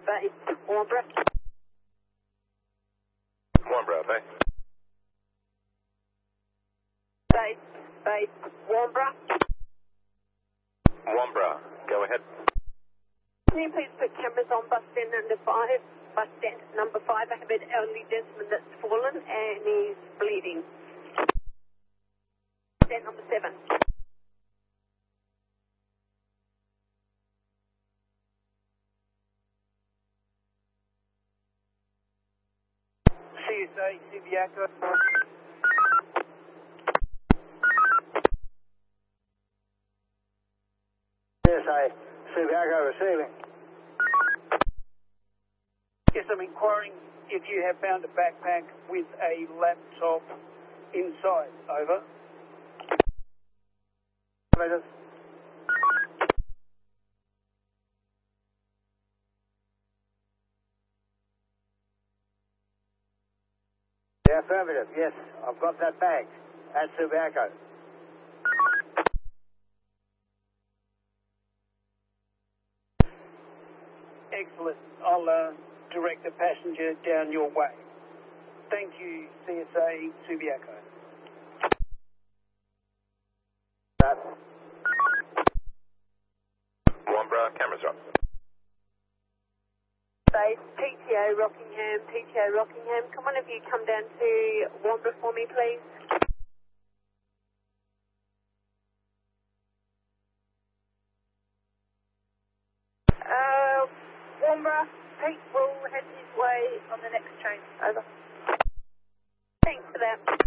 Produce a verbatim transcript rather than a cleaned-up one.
Base Warnborough. Warnborough, base. Base, base Warnborough. Warnborough, go ahead. Can you please put cameras on bus stand number five? Bus stand number five. I have an elderly gentleman that's fallen and he's bleeding. Stand number seven. C S A, Subiaco. C S A, Subiaco receiving. Yes, I'm inquiring if you have found a backpack with a laptop inside. Over. Operators. Yeah, affirmative. Yes, I've got that bag at Subiaco. Excellent. I'll uh, direct the passenger down your way. Thank you, C S A Subiaco. Warnborough, cameras on. Base P T O Rockingham, P T O Rockingham. Can one of you come down to Warnborough for me, please? Uh, Warnborough, Pete will head his way on the next train. Over. Thanks for that.